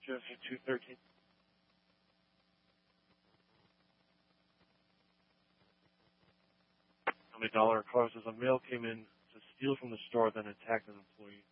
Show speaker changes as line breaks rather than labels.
Genesis 2:13. $20 car says a male came in to steal from the store, then attacked an employee.